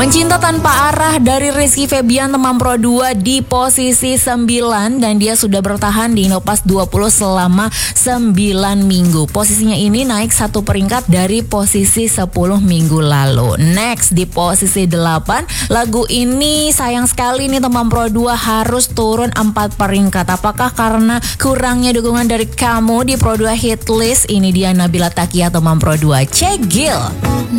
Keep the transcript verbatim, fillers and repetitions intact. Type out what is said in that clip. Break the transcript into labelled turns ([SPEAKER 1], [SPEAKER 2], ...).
[SPEAKER 1] Mencinta Tanpa Arah dari Rizky Febian teman Pro dua di posisi sembilan dan dia sudah bertahan di Indoplas dua puluh selama sembilan minggu. Posisinya ini naik satu peringkat dari posisi sepuluh minggu lalu. Next di posisi delapan, lagu ini sayang sekali nih teman Pro dua harus turun empat peringkat. Apakah karena kurangnya dukungan dari kamu di Pro dua Hit List? Ini dia Nabila Takia teman Pro dua, Cegil.